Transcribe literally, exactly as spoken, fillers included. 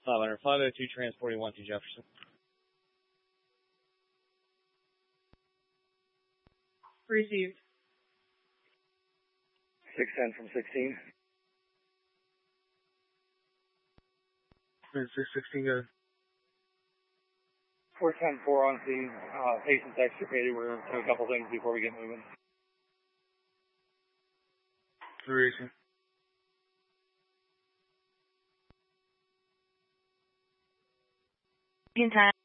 five hundred, five oh two transporting one to Jefferson. Received. six ten from sixteen. six sixteen, go. four ten four on scene. Uh, patient's extricated. We're going to do a couple things before we get moving. three eighteen. In time.